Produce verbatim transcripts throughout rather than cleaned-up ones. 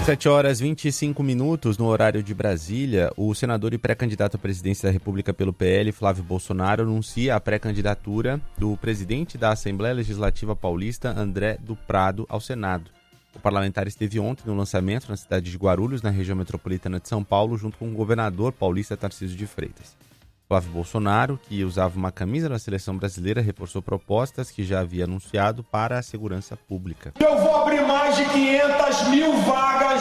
sete horas e vinte e cinco minutos no horário de Brasília, o senador e pré-candidato à presidência da República pelo P L, Flávio Bolsonaro, anuncia a pré-candidatura do presidente da Assembleia Legislativa Paulista, André do Prado, ao Senado. O parlamentar esteve ontem no lançamento na cidade de Guarulhos, na região metropolitana de São Paulo, junto com o governador paulista Tarcísio de Freitas. Flávio Bolsonaro, que usava uma camisa da seleção brasileira, reforçou propostas que já havia anunciado para a segurança pública. Eu vou abrir mais de quinhentas mil vagas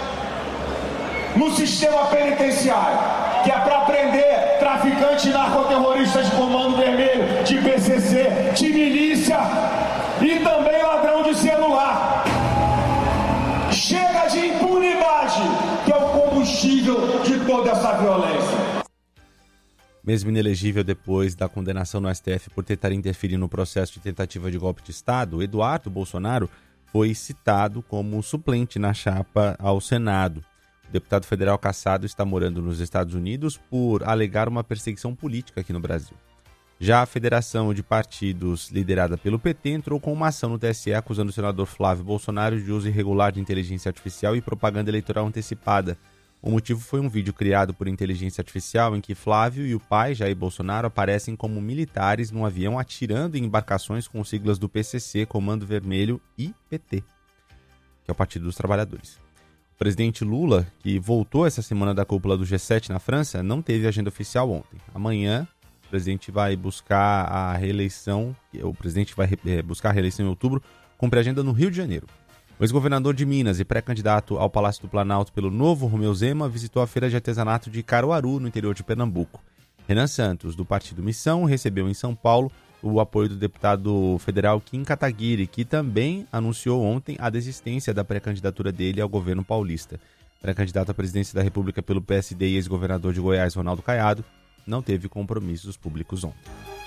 no sistema penitenciário, que é para prender traficantes e narcoterroristas de Comando Vermelho, de P C C, de milícia e também ladrão de celular. Chega de impunidade, que é o combustível de toda essa violência. Mesmo inelegível depois da condenação no S T F por tentar interferir no processo de tentativa de golpe de Estado, Eduardo Bolsonaro foi citado como suplente na chapa ao Senado. O deputado federal cassado está morando nos Estados Unidos por alegar uma perseguição política aqui no Brasil. Já a Federação de Partidos, liderada pelo P T, entrou com uma ação no T S E acusando o senador Flávio Bolsonaro de uso irregular de inteligência artificial e propaganda eleitoral antecipada. O motivo foi um vídeo criado por inteligência artificial em que Flávio e o pai, Jair Bolsonaro, aparecem como militares num avião atirando em embarcações com siglas do P C C, Comando Vermelho e P T, que é o Partido dos Trabalhadores. O presidente Lula, que voltou essa semana da cúpula do G sete na França, não teve agenda oficial ontem. Amanhã, o presidente vai buscar a reeleição, o presidente vai buscar a reeleição em outubro, cumpre agenda no Rio de Janeiro. O ex-governador de Minas e pré-candidato ao Palácio do Planalto pelo Novo, Romeu Zema, visitou a feira de artesanato de Caruaru, no interior de Pernambuco. Renan Santos, do Partido Missão, recebeu em São Paulo o apoio do deputado federal Kim Kataguiri, que também anunciou ontem a desistência da pré-candidatura dele ao governo paulista. Pré-candidato à presidência da República pelo P S D e ex-governador de Goiás, Ronaldo Caiado, não teve compromissos públicos ontem.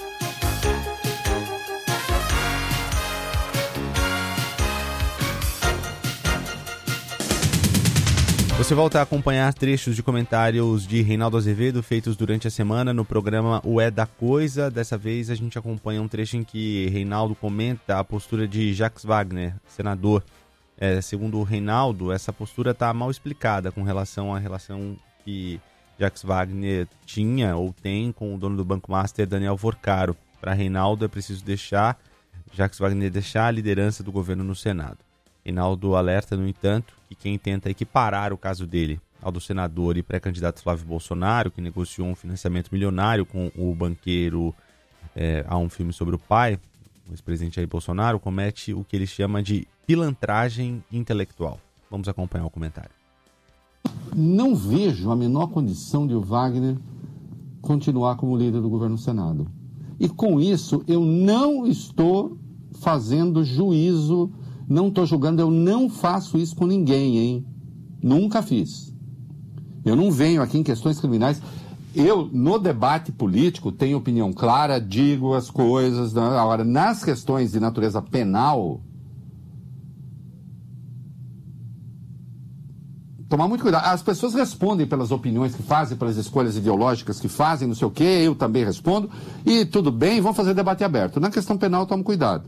Você volta a acompanhar trechos de comentários de Reinaldo Azevedo feitos durante a semana no programa O É da Coisa. Dessa vez a gente acompanha um trecho em que Reinaldo comenta a postura de Jacques Wagner, senador. É, segundo o Reinaldo, essa postura está mal explicada com relação à relação que Jacques Wagner tinha ou tem com o dono do Banco Master, Daniel Vorcaro. Para Reinaldo é preciso deixar, Jacques Wagner deixar a liderança do governo no Senado. Reinaldo alerta, no entanto, que quem tenta equiparar o caso dele ao do senador e pré-candidato Flávio Bolsonaro, que negociou um financiamento milionário com o banqueiro é, a um filme sobre o pai, o ex-presidente Jair Bolsonaro, comete o que ele chama de pilantragem intelectual. Vamos acompanhar o comentário. Não vejo a menor condição de o Wagner continuar como líder do governo do Senado. E com isso, eu não estou fazendo juízo. Não estou julgando, eu não faço isso com ninguém, hein? Nunca fiz. Eu não venho aqui em questões criminais. Eu, no debate político, tenho opinião clara, digo as coisas. Agora, nas questões de natureza penal, tomar muito cuidado. As pessoas respondem pelas opiniões que fazem, pelas escolhas ideológicas que fazem, não sei o quê, eu também respondo. E tudo bem, vamos fazer debate aberto. Na questão penal, tome cuidado.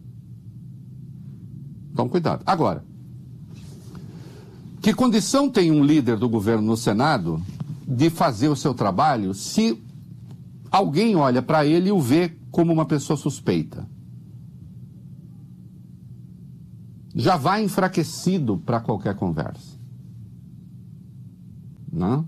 Tome cuidado. Agora, que condição tem um líder do governo no Senado de fazer o seu trabalho se alguém olha para ele e o vê como uma pessoa suspeita? Já vai enfraquecido para qualquer conversa. Não?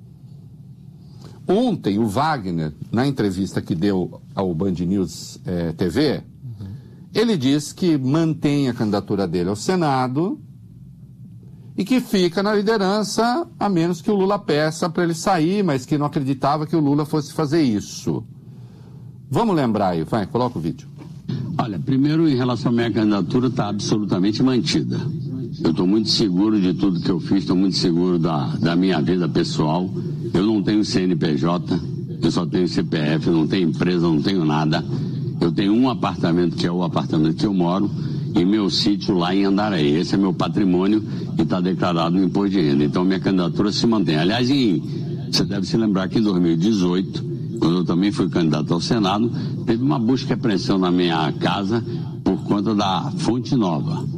Ontem, o Wagner, na entrevista que deu ao Band News eh, T V, ele diz que mantém a candidatura dele ao Senado e que fica na liderança, a menos que o Lula peça para ele sair, mas que não acreditava que o Lula fosse fazer isso. Vamos lembrar aí, vai, coloca o vídeo. Olha, primeiro, em relação à minha candidatura, está absolutamente mantida. Eu estou muito seguro de tudo que eu fiz, estou muito seguro da, da minha vida pessoal. Eu não tenho C N P J, eu só tenho C P F, não tenho empresa, não tenho nada. Eu tenho um apartamento, que é o apartamento que eu moro, e meu sítio lá em Andaraí. Esse é meu patrimônio e está declarado no imposto de renda. Então, minha candidatura se mantém. Aliás, em, você deve se lembrar que em dois mil e dezoito, quando eu também fui candidato ao Senado, teve uma busca e apreensão na minha casa por conta da Fonte Nova.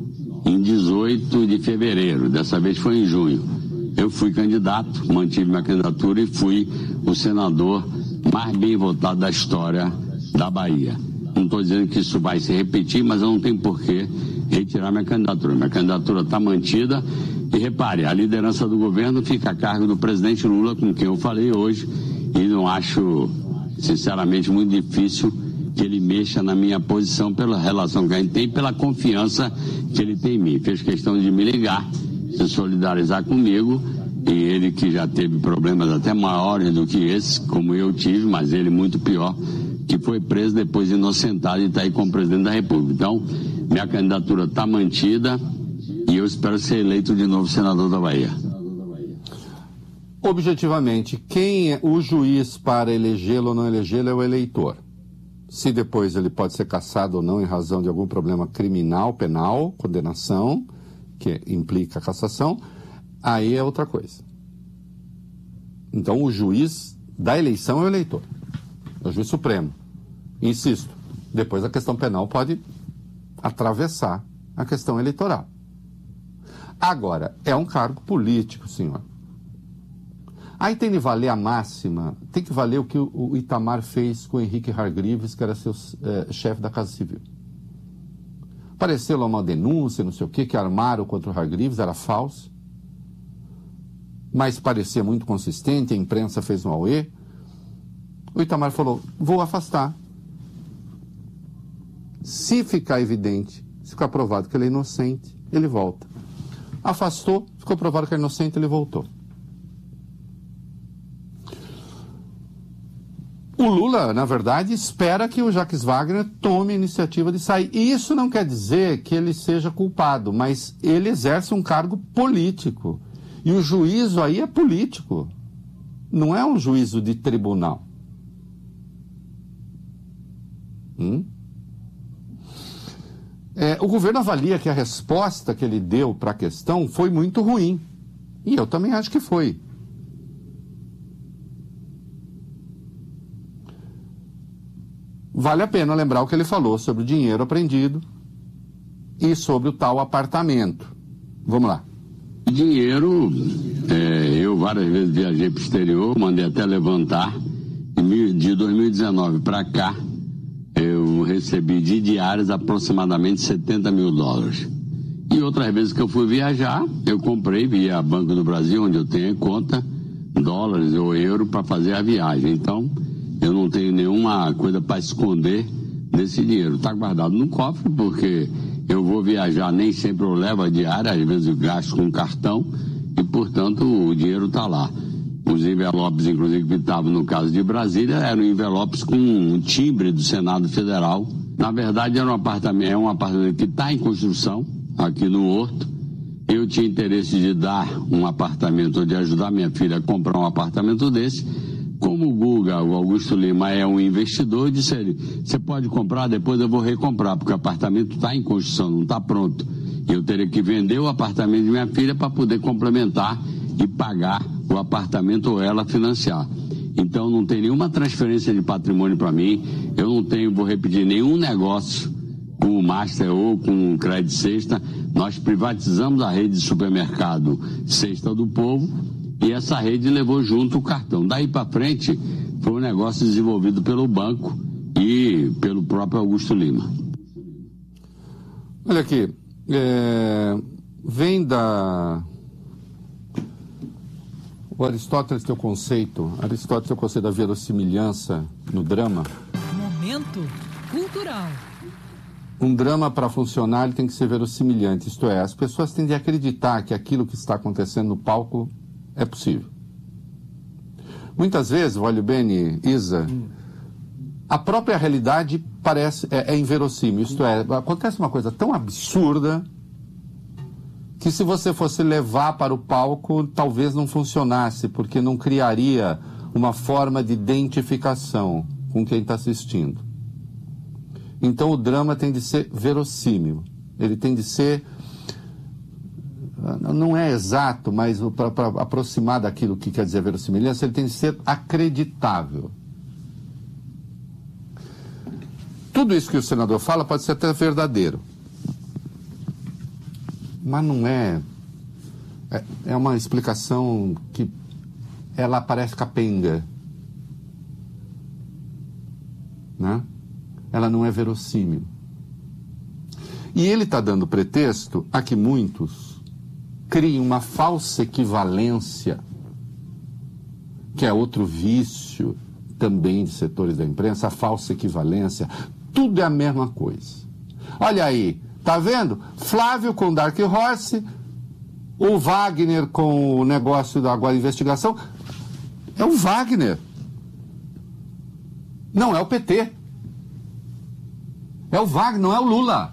em dezoito de fevereiro, dessa vez foi em junho. Eu fui candidato, mantive minha candidatura e fui o senador mais bem votado da história da Bahia. Não estou dizendo que isso vai se repetir, mas eu não tenho por que retirar minha candidatura. Minha candidatura está mantida e, repare, a liderança do governo fica a cargo do presidente Lula, com quem eu falei hoje, e não acho, sinceramente, muito difícil que ele mexa na minha posição pela relação que a gente tem e pela confiança que ele tem em mim. Fez questão de me ligar, se solidarizar comigo, e ele que já teve problemas até maiores do que esse, como eu tive, mas ele muito pior, que foi preso depois inocentado e está aí como presidente da República. Então, minha candidatura está mantida e eu espero ser eleito de novo senador da Bahia. Objetivamente, quem é o juiz para elegê-lo ou não elegê-lo é o eleitor. Se depois ele pode ser cassado ou não em razão de algum problema criminal, penal, condenação, que implica cassação, aí é outra coisa. Então, o juiz da eleição é o eleitor, é o juiz supremo. Insisto, depois a questão penal pode atravessar a questão eleitoral. Agora, é um cargo político, senhor. Aí tem que valer a máxima, tem que valer o que o Itamar fez com o Henrique Hargreaves, que era seu é, chefe da Casa Civil. Apareceu lá uma denúncia, não sei o quê, que armaram contra o Hargreaves, era falso. Mas parecia muito consistente, a imprensa fez um auê. O Itamar falou, vou afastar. Se ficar evidente, se ficar provado que ele é inocente, ele volta. Afastou, ficou provado que é inocente, ele voltou. O Lula, na verdade, espera que o Jacques Wagner tome a iniciativa de sair. E isso não quer dizer que ele seja culpado, mas ele exerce um cargo político. E o juízo aí é político. Não é um juízo de tribunal. Hum? É, o governo avalia que a resposta que ele deu para a questão foi muito ruim. E eu também acho que foi. Vale a pena lembrar o que ele falou sobre o dinheiro apreendido e sobre o tal apartamento. Vamos lá. Dinheiro, é, eu várias vezes viajei para o exterior, mandei até levantar. De dois mil e dezenove para cá, eu recebi de diárias aproximadamente setenta mil dólares. E outras vezes que eu fui viajar, eu comprei via Banco do Brasil, onde eu tenho conta, dólares ou euro para fazer a viagem. Então, eu não tenho nenhuma coisa para esconder desse dinheiro. Está guardado no cofre, porque eu vou viajar, nem sempre eu levo a diária, às vezes eu gasto com cartão, e, portanto, o dinheiro está lá. Os envelopes, inclusive, que estavam no caso de Brasília, eram envelopes com um timbre do Senado Federal. Na verdade, era um apartamento, é um apartamento que está em construção, aqui no Horto. Eu tinha interesse de dar um apartamento, ou de ajudar minha filha a comprar um apartamento desse. Como o Guga, o Augusto Lima, é um investidor, eu disse a ele, você pode comprar, depois eu vou recomprar, porque o apartamento está em construção, não está pronto. Eu teria que vender o apartamento de minha filha para poder complementar e pagar o apartamento ou ela financiar. Então não tem nenhuma transferência de patrimônio para mim, eu não tenho, vou repetir, nenhum negócio com o Master ou com o Crédito Sexta. Nós privatizamos a rede de supermercado Sexta do Povo, e essa rede levou junto o cartão. Daí para frente, foi um negócio desenvolvido pelo banco e pelo próprio Augusto Lima. Olha aqui, é, vem da... O Aristóteles tem o conceito, Aristóteles tem o conceito da verossimilhança no drama. Momento cultural. Um drama, para funcionar, ele tem que ser verossimilhante, isto é, as pessoas tendem a acreditar que aquilo que está acontecendo no palco é possível. Muitas vezes, Valio Bene, Isa, hum. a própria realidade parece, é, é inverossímil. Isto é, acontece uma coisa tão absurda que se você fosse levar para o palco, talvez não funcionasse, porque não criaria uma forma de identificação com quem está assistindo. Então o drama tem de ser verossímil. Ele tem de ser... Não é exato, mas para aproximar daquilo que quer dizer verossimilhança, ele tem de ser acreditável. Tudo isso que o senador fala pode ser até verdadeiro. mas não é, é. É uma explicação que ela parece capenga. Né? Ela não é verossímil. E ele está dando pretexto a que muitos criem uma falsa equivalência, que é outro vício também de setores da imprensa, a falsa equivalência. Tudo é a mesma coisa. Olha aí, tá vendo? Flávio com Dark Horse, o Wagner com o negócio da agora investigação. É o Wagner. Não é o P T. É o Wagner, não é o Lula.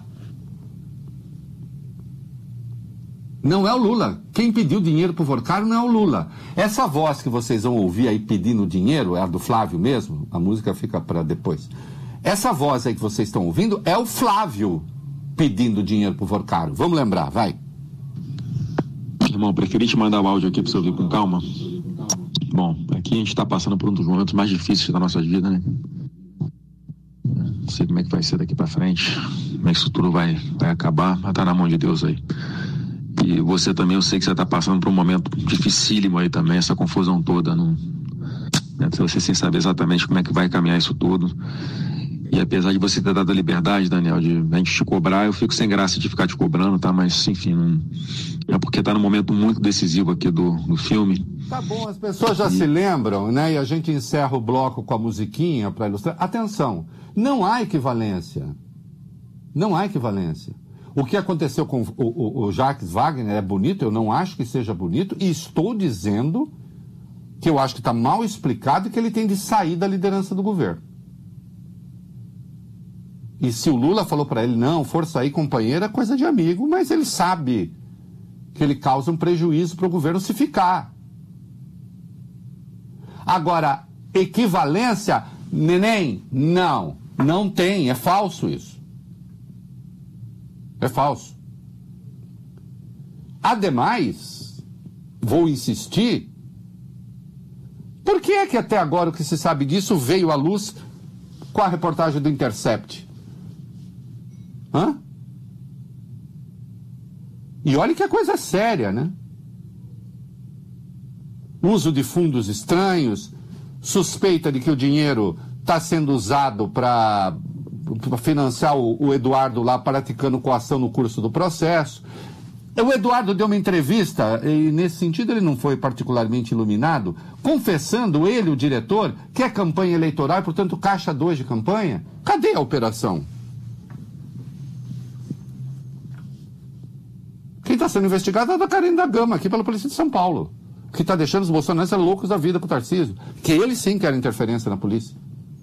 Não é o Lula. Quem pediu dinheiro pro Vorcaro não é o Lula. Essa voz que vocês vão ouvir aí pedindo dinheiro, é a do Flávio mesmo, a música fica para depois. Essa voz aí que vocês estão ouvindo é o Flávio pedindo dinheiro pro Vorcaro. Vamos lembrar, vai. Irmão, preferi te mandar o áudio aqui para você ouvir com calma. Bom, aqui a gente está passando por um dos momentos mais difíceis da nossa vida, né? Não sei como é que vai ser daqui para frente, como é que isso tudo vai, vai acabar, mas tá na mão de Deus aí. E você também, eu sei que você está passando por um momento dificílimo aí também, essa confusão toda, não, né? Você sem saber exatamente como é que vai caminhar isso tudo. E apesar de você ter dado a liberdade, Daniel, de a gente te cobrar, eu fico sem graça de ficar te cobrando, tá? Mas, enfim, não... é porque tá num momento muito decisivo aqui do, do filme. Tá bom, as pessoas já e... se lembram, né? E a gente encerra o bloco com a musiquinha para ilustrar. Atenção, não há equivalência. Não há equivalência. O que aconteceu com o, o, o Jacques Wagner é bonito, eu não acho que seja bonito, e estou dizendo que eu acho que está mal explicado e que ele tem de sair da liderança do governo. E se o Lula falou para ele, não, força aí, companheiro, é coisa de amigo, mas ele sabe que ele causa um prejuízo para o governo se ficar. Agora, equivalência, neném, não, não tem, é falso isso. É falso. Ademais, vou insistir, por que é que até agora o que se sabe disso veio à luz com a reportagem do Intercept? Hã? E olha que a coisa é séria, né? Uso de fundos estranhos, suspeita de que o dinheiro está sendo usado para financiar o, o Eduardo lá praticando coação no curso do processo. O Eduardo deu uma entrevista, e nesse sentido ele não foi particularmente iluminado, confessando ele, o diretor, que é campanha eleitoral e, portanto, caixa dois de campanha. Cadê a operação? Quem está sendo investigado é a Karine da Gama, aqui pela Polícia de São Paulo, que está deixando os bolsonaristas loucos da vida com o Tarcísio, que eles sim querem interferência na polícia.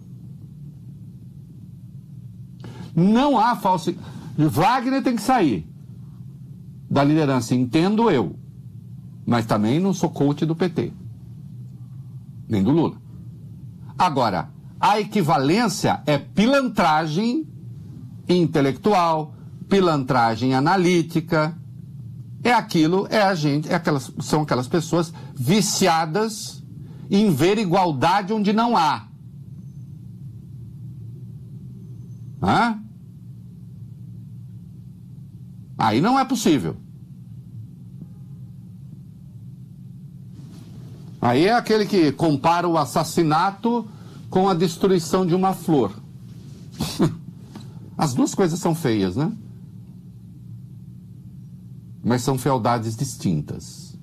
Não há falso... Wagner tem que sair da liderança, entendo eu, mas também não sou coach do P T, nem do Lula. Agora, a equivalência é pilantragem intelectual, pilantragem analítica. É aquilo, é a gente, é aquelas, são aquelas pessoas viciadas em ver igualdade onde não há. Hã? Aí não é possível. Aí é aquele que compara o assassinato com a destruição de uma flor. As duas coisas são feias, né? Mas são fealdades distintas.